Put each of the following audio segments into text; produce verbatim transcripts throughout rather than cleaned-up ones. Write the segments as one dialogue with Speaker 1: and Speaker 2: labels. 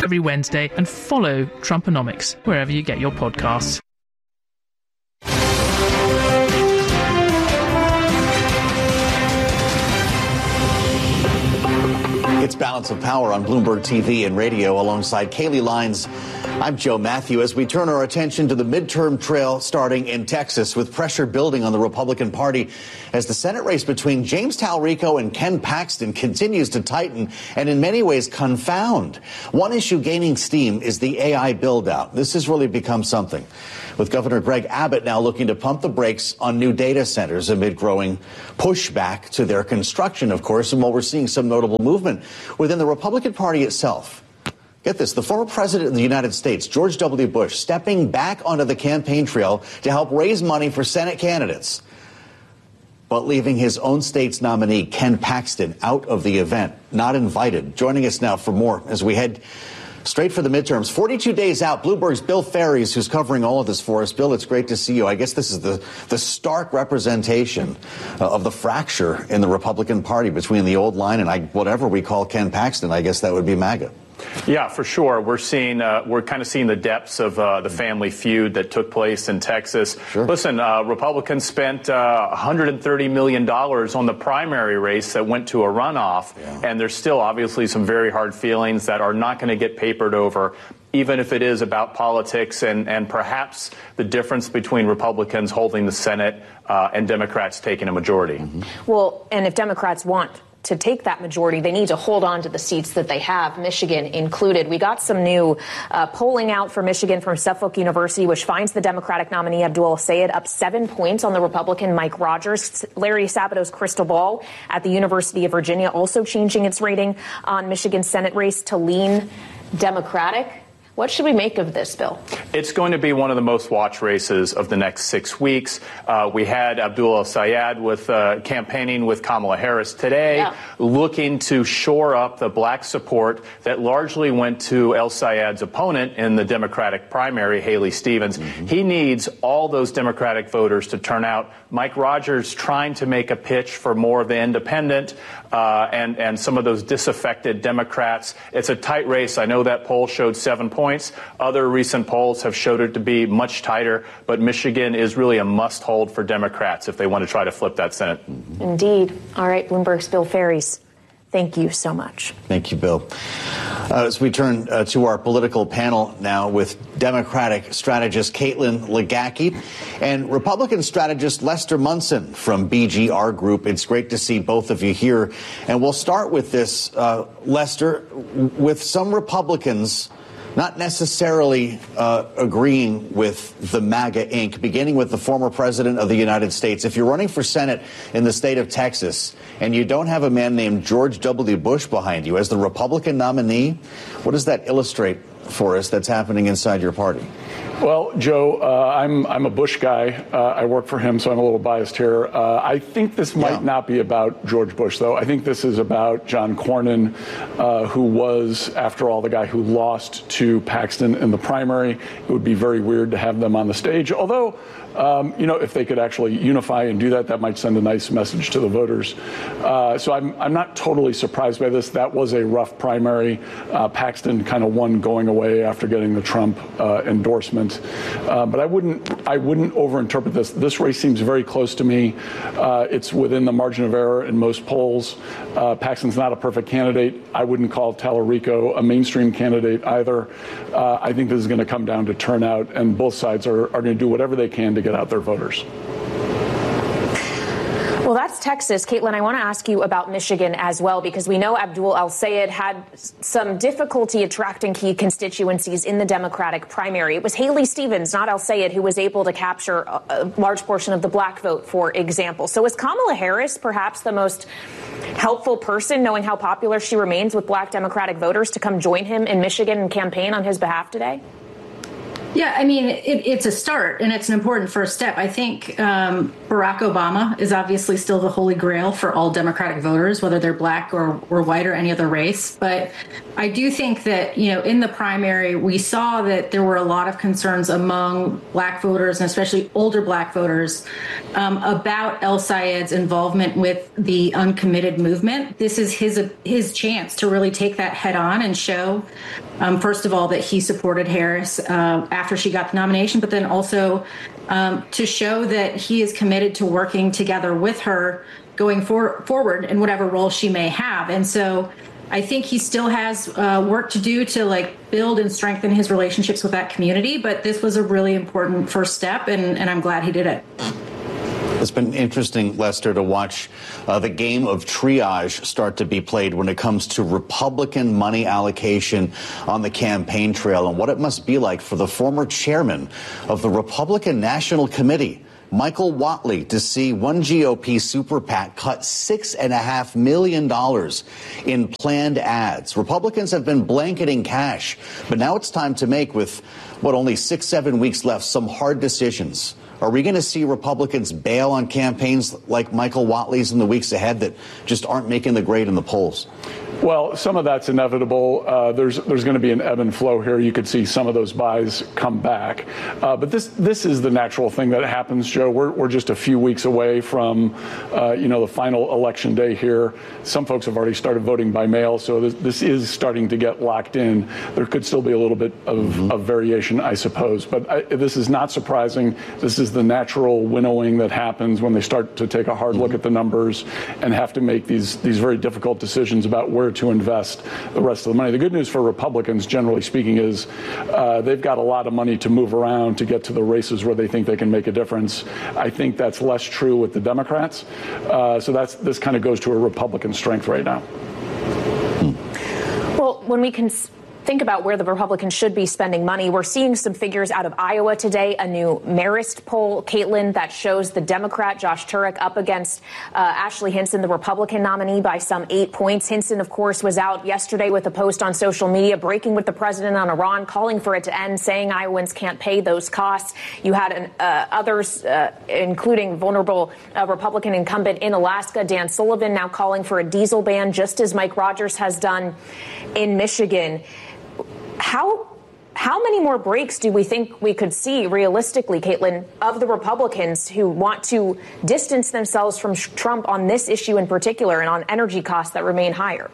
Speaker 1: every Wednesday and follow Trumponomics wherever you get your podcasts.
Speaker 2: It's Balance of Power on Bloomberg T V and radio alongside Kaylee Lines. I'm Joe Matthew as we turn our attention to the midterm trail starting in Texas with pressure building on the Republican Party as the Senate race between James Talarico and Ken Paxton continues to tighten and in many ways confound. One issue gaining steam is the A I build out. This has really become something, with Governor Greg Abbott now looking to pump the brakes on new data centers amid growing pushback to their construction, of course, and while we're seeing some notable movement within the Republican Party itself. Get this, the former president of the United States, George W. Bush, stepping back onto the campaign trail to help raise money for Senate candidates, but leaving his own state's nominee, Ken Paxton, out of the event, not invited. Joining us now for more as we head straight for the midterms. forty-two days out, Bloomberg's Bill Ferries, who's covering all of this for us. Bill, it's great to see you. I guess this is the, the stark representation uh, of the fracture in the Republican Party between the old line and I, whatever we call Ken Paxton. I guess that would be MAGA.
Speaker 3: Yeah, for sure. We're seeing, uh, we're kind of seeing the depths of uh, the family feud that took place in Texas.
Speaker 2: Sure.
Speaker 3: Listen, uh, Republicans spent uh, one hundred thirty million dollars on the primary race that went to a runoff, yeah. and there's still obviously some very hard feelings that are not going to get papered over, even if it is about politics and, and perhaps the difference between Republicans holding the Senate uh, and Democrats taking a majority.
Speaker 4: Mm-hmm. Well, and if Democrats want to take that majority, they need to hold on to the seats that they have, Michigan included. We got some new uh, polling out for Michigan from Suffolk University, which finds the Democratic nominee Abdul El-Sayed up seven points on the Republican Mike Rogers. Larry Sabato's crystal ball at the University of Virginia also changing its rating on Michigan's Senate race to lean Democratic. What should we make of this, Bill?
Speaker 3: It's going to be one of the most watched races of the next six weeks. Uh, we had Abdul El-Sayed with uh, campaigning with Kamala Harris today, yeah. looking to shore up the black support that largely went to El-Sayed's opponent in the Democratic primary, Haley Stevens. Mm-hmm. He needs all those Democratic voters to turn out. Mike Rogers trying to make a pitch for more of the independent uh, and, and some of those disaffected Democrats. It's a tight race. I know that poll showed seven points. Points. Other recent polls have showed it to be much tighter, but Michigan is really a must-hold for Democrats if they want to try to flip that Senate.
Speaker 4: Indeed. All right, Bloomberg's Bill Ferries. Thank you so much.
Speaker 2: Thank you, Bill. Uh, as we turn uh, to our political panel now with Democratic strategist Caitlin Legacki and Republican strategist Lester Munson from B G R Group. It's great to see both of you here. And we'll start with this, uh, Lester, with some Republicans not necessarily uh, agreeing with the MAGA Incorporated, beginning with the former president of the United States. If you're running for Senate in the state of Texas and you don't have a man named George W. Bush behind you as the Republican nominee, what does that illustrate for us that's happening inside your party?
Speaker 5: Well, Joe, uh, I'm I'm a Bush guy. Uh, I work for him, so I'm a little biased here. Uh, I think this might yeah. not be about George Bush, though. I think this is about John Cornyn, uh, who was, after all, the guy who lost to Paxton in the primary. It would be very weird to have them on the stage, although Um, you know, if they could actually unify and do that, that might send a nice message to the voters. Uh, so I'm, I'm not totally surprised by this. That was a rough primary. Uh, Paxton kind of won going away after getting the Trump uh, endorsement. Uh, but I wouldn't I wouldn't overinterpret this. This race seems very close to me. Uh, it's within the margin of error in most polls. Uh, Paxton's not a perfect candidate. I wouldn't call Talarico a mainstream candidate either. Uh, I think this is going to come down to turnout, and both sides are, are going to do whatever they can to get out their voters.
Speaker 4: Well, that's Texas. Caitlin, I want to ask you about Michigan as well, because we know Abdul El-Sayed had some difficulty attracting key constituencies in the Democratic primary. It was Haley Stevens, not El-Sayed, who was able to capture a, a large portion of the black vote, for example. So is Kamala Harris perhaps the most helpful person, knowing how popular she remains with black Democratic voters, to come join him in Michigan and campaign on his behalf today?
Speaker 6: Yeah, I mean, it, it's a start, and it's an important first step. I think um, Barack Obama is obviously still the holy grail for all Democratic voters, whether they're black or, or white or any other race. But I do think that, you know, in the primary, we saw that there were a lot of concerns among black voters, and especially older black voters, um, about El Sayed's involvement with the uncommitted movement. This is his his chance to really take that head on and show, um, first of all, that he supported Harris uh, after she got the nomination, but then also um, to show that he is committed to working together with her going for, forward in whatever role she may have. And so I think he still has uh, work to do to like build and strengthen his relationships with that community. But this was a really important first step, and, and I'm glad he did it.
Speaker 2: It's been interesting, Lester, to watch uh, the game of triage start to be played when it comes to Republican money allocation on the campaign trail, and what it must be like for the former chairman of the Republican National Committee, Michael Whatley, to see one G O P super PAC cut six and a half million dollars in planned ads. Republicans have been blanketing cash, but now it's time to make, with what, only six, seven weeks left, some hard decisions. Are we going to see Republicans bail on campaigns like Michael Whatley's in the weeks ahead that just aren't making the grade in the polls?
Speaker 5: Well, some of that's inevitable. Uh, there's there's going to be an ebb and flow here. You could see some of those buys come back. Uh, but this this is the natural thing that happens, Joe. We're, we're just a few weeks away from, uh, you know, the final election day here. Some folks have already started voting by mail, so this, this is starting to get locked in. There could still be a little bit of, mm-hmm. of variation, I suppose. But I, this is not surprising. This is the natural winnowing that happens when they start to take a hard mm-hmm. look at the numbers and have to make these, these very difficult decisions about where to invest the rest of the money. The good news for Republicans, generally speaking, is uh, they've got a lot of money to move around to get to the races where they think they can make a difference. I think that's less true with the Democrats. Uh, so that's this kind of goes to a Republican strength right now.
Speaker 4: Well, when we can think about where the Republicans should be spending money, we're seeing some figures out of Iowa today, a new Marist poll, Caitlin, that shows the Democrat Josh Turek up against uh, Ashley Hinson, the Republican nominee, by some eight points. Hinson, of course, was out yesterday with a post on social media breaking with the president on Iran, calling for it to end, saying Iowans can't pay those costs. You had an, uh, others, uh, including vulnerable uh, Republican incumbent in Alaska, Dan Sullivan, now calling for a diesel ban, just as Mike Rogers has done in Michigan. How how many more breaks do we think we could see realistically, Caitlin, of the Republicans who want to distance themselves from Trump on this issue in particular and on energy costs that remain higher?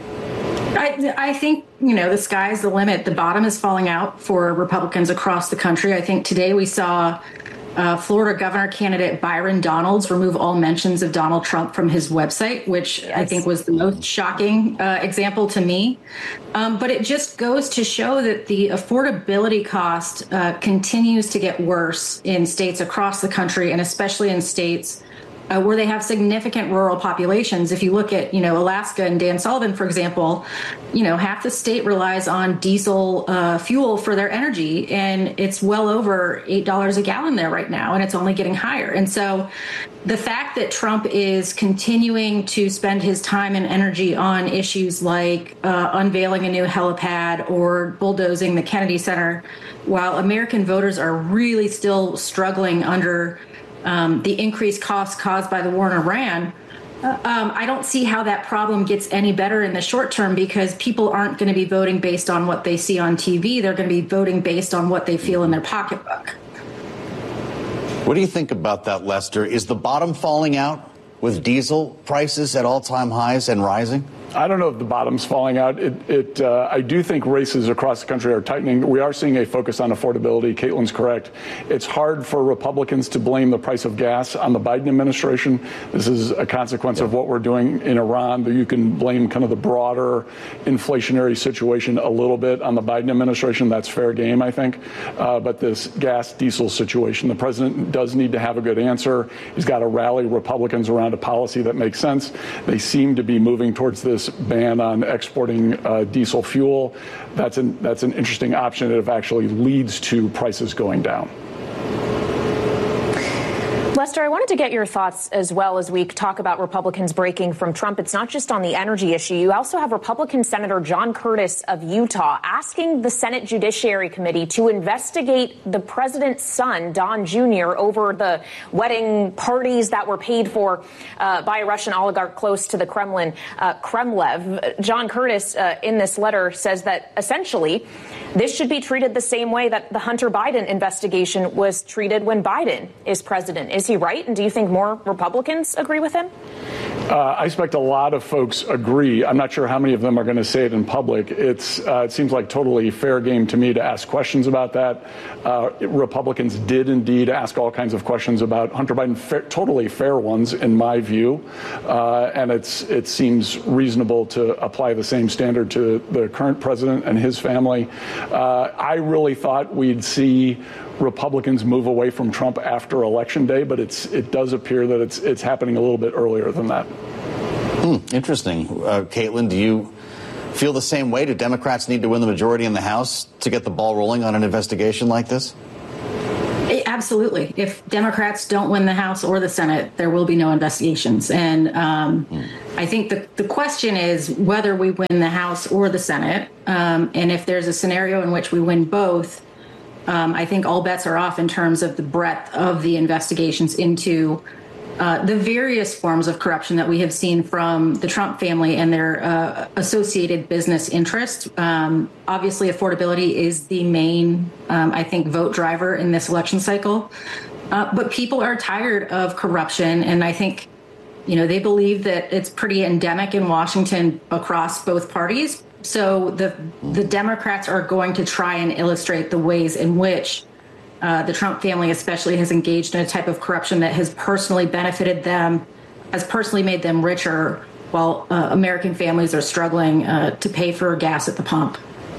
Speaker 6: I, I think, you know, the sky's the limit. The bottom is falling out for Republicans across the country. I think today we saw Uh, Florida governor candidate Byron Donalds remove all mentions of Donald Trump from his website, which yes. I think was the most shocking uh, example to me. Um, but it just goes to show that the affordability cost uh, continues to get worse in states across the country, and especially in states Uh, where they have significant rural populations. If you look at, you know, Alaska and Dan Sullivan, for example, you know, half the state relies on diesel uh, fuel for their energy, and it's well over eight dollars a gallon there right now, and it's only getting higher. And so the fact that Trump is continuing to spend his time and energy on issues like uh, unveiling a new helipad or bulldozing the Kennedy Center, while American voters are really still struggling under Um, the increased costs caused by the war in Iran, uh, um, I don't see how that problem gets any better in the short term, because people aren't going to be voting based on what they see on T V. They're going to be voting based on what they feel in their pocketbook.
Speaker 2: What do you think about that, Lester? Is the bottom falling out with diesel prices at all-time highs and rising?
Speaker 5: I don't know if the bottom's falling out. It, it uh, I do think races across the country are tightening. We are seeing a focus on affordability. Caitlin's correct. It's hard for Republicans to blame the price of gas on the Biden administration. This is a consequence yeah. of what we're doing in Iran. You can blame kind of the broader inflationary situation a little bit on the Biden administration. That's fair game, I think. Uh, but this gas diesel situation, the president does need to have a good answer. He's got to rally Republicans around a policy that makes sense. They seem to be moving towards this ban on exporting uh, diesel fuel. That's an that's an interesting option if it actually leads to prices going down.
Speaker 4: Lester, I wanted to get your thoughts as well as we talk about Republicans breaking from Trump. It's not just on the energy issue. You also have Republican Senator John Curtis of Utah asking the Senate Judiciary Committee to investigate the president's son, Don Junior, over the wedding parties that were paid for uh, by a Russian oligarch close to the Kremlin, uh, Kremlev. John Curtis, uh, in this letter, says that essentially this should be treated the same way that the Hunter Biden investigation was treated when Biden is president. Is he right? And do you think more Republicans agree with him?
Speaker 5: Uh, I expect a lot of folks agree. I'm not sure how many of them are going to say it in public. It's uh, it seems like totally fair game to me to ask questions about that. Uh, Republicans did indeed ask all kinds of questions about Hunter Biden, fair, totally fair ones in my view, uh, and it's it seems reasonable to apply the same standard to the current president and his family. Uh, I really thought we'd see Republicans move away from Trump after Election Day, but it's it does appear that it's it's happening a little bit earlier than that.
Speaker 2: Hmm, interesting. Uh, Caitlin, do you feel the same way? Do Democrats need to win the majority in the House to get the ball rolling on an investigation like this?
Speaker 6: It, absolutely. If Democrats don't win the House or the Senate, there will be no investigations. And um, hmm. I think the, the question is whether we win the House or the Senate. Um, and if there's a scenario in which we win both, Um, I think all bets are off in terms of the breadth of the investigations into uh, the various forms of corruption that we have seen from the Trump family and their uh, associated business interests. Um, obviously, affordability is the main, um, I think, vote driver in this election cycle. Uh, but people are tired of corruption, and I think, you know, they believe that it's pretty endemic in Washington across both parties. So the the Democrats are going to try and illustrate the ways in which uh, the Trump family especially has engaged in a type of corruption that has personally benefited them, has personally made them richer, while uh, American families are struggling uh, to pay for gas at the pump.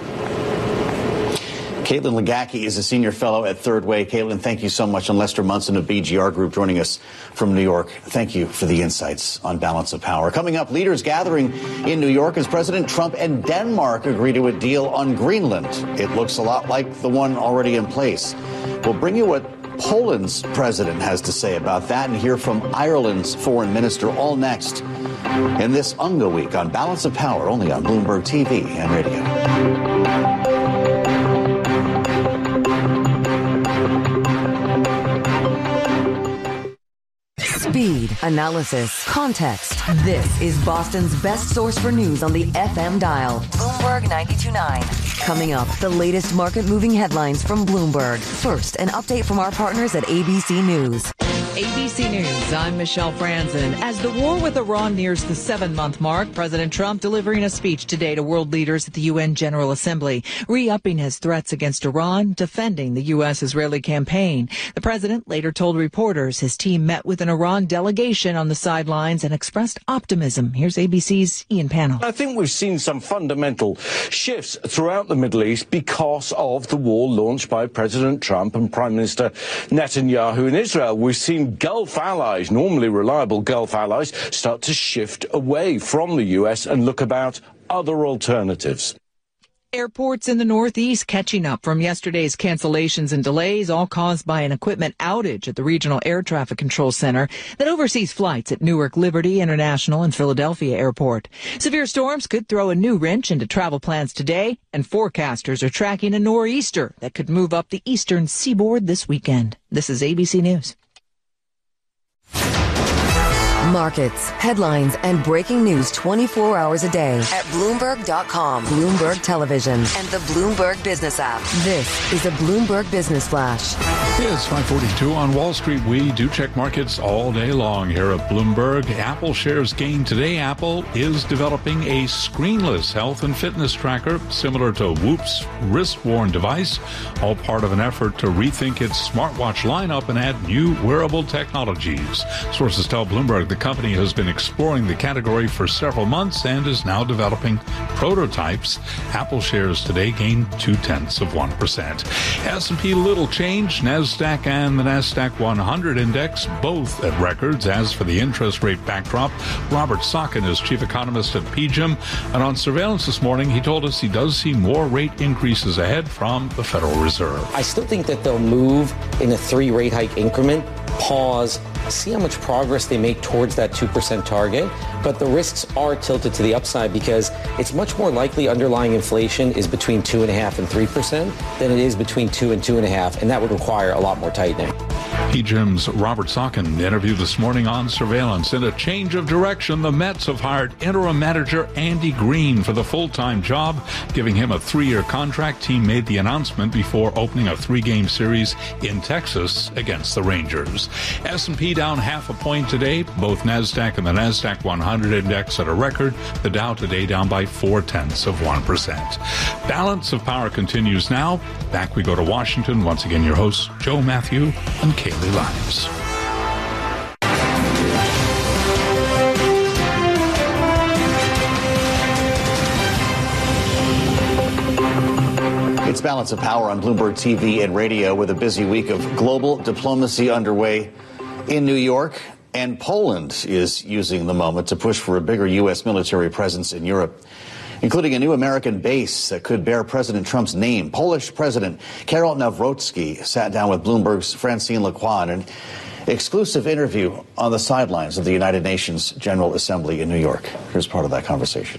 Speaker 2: Caitlin Legacki is a senior fellow at Third Way. Caitlin, thank you so much. And Lester Munson of B G R Group joining us from New York. Thank you for the insights on balance of power. Coming up, leaders gathering in New York as President Trump and Denmark agree to a deal on Greenland. It looks a lot like the one already in place. We'll bring you what Poland's president has to say about that and hear from Ireland's foreign minister, all next in this Unga Week on Balance of Power, only on Bloomberg T V and radio.
Speaker 7: Speed, analysis, context. This is Boston's best source for news on the F M dial. Bloomberg ninety-two point nine. Coming up, the latest market-moving headlines from Bloomberg. First, an update from our partners at A B C News.
Speaker 8: A B C News, I'm Michelle Franzen. As the war with Iran nears the seven-month mark, President Trump delivering a speech today to world leaders at the U N General Assembly, re-upping his threats against Iran, defending the U S-Israeli campaign. The president later told reporters his team met with an Iran delegation on the sidelines and expressed optimism. Here's A B C's Ian Pannell.
Speaker 9: I think we've seen some fundamental shifts throughout the Middle East because of the war launched by President Trump and Prime Minister Netanyahu in Israel. We've seen Gulf allies, normally reliable Gulf allies, start to shift away from the U S and look about other alternatives.
Speaker 8: Airports in the Northeast catching up from yesterday's cancellations and delays, all caused by an equipment outage at the Regional Air Traffic Control Center that oversees flights at Newark Liberty International and Philadelphia Airport. Severe storms could throw a new wrench into travel plans today, and forecasters are tracking a nor'easter that could move up the eastern seaboard this weekend. This is A B C News.
Speaker 7: Markets, headlines, and breaking news twenty-four hours a day at Bloomberg dot com, Bloomberg Television, and the Bloomberg Business app. This is a Bloomberg Business Flash.
Speaker 10: It's five forty-two on Wall Street. We do check markets all day long here at Bloomberg. Apple shares gain today. Apple is developing a screenless health and fitness tracker similar to Whoop's wrist-worn device, all part of an effort to rethink its smartwatch lineup and add new wearable technologies. Sources tell Bloomberg the company has been exploring the category for several months and is now developing prototypes. Apple shares today gained two-tenths of one percent. S and P little change. NASDAQ and the NASDAQ one hundred index both at records. As for the interest rate backdrop, Robert Socken is chief economist at P G I M. And on surveillance this morning, he told us he does see more rate increases ahead from the Federal Reserve.
Speaker 11: I still think that they'll move in a three rate hike increment, pause, see how much progress they make towards that two percent target. But the risks are tilted to the upside because it's much more likely underlying inflation is between two point five and three percent than it is between two and two point five, and that would require a lot more tightening.
Speaker 10: P G I M's Robert Socken interviewed this morning on surveillance. In a change of direction, the Mets have hired interim manager Andy Green for the full-time job, giving him a three-year contract. Team made the announcement before opening a three-game series in Texas against the Rangers. S and P down half a point today. Both NASDAQ and the NASDAQ one hundred index at a record. The Dow today down by four-tenths of one percent. Balance of Power continues now. Back we go to Washington. Once again, your hosts, Joe Matthew and Kaylee Lyons.
Speaker 2: It's Balance of Power on Bloomberg T V and radio with a busy week of global diplomacy underway in New York. And Poland is using the moment to push for a bigger U S military presence in Europe, including a new American base that could bear President Trump's name. Polish President Karol Nawrocki sat down with Bloomberg's Francine Lacqua in an exclusive interview on the sidelines of the United Nations General Assembly in New York. Here's part of that conversation.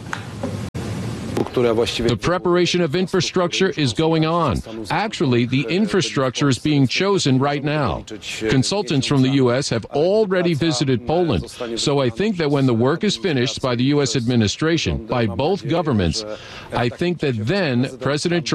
Speaker 12: The preparation of infrastructure is going on. Actually, the infrastructure is being chosen right now. Consultants from the U S have already visited Poland, so I think that when the work is finished by the U S administration, by both governments, I think that then President Trump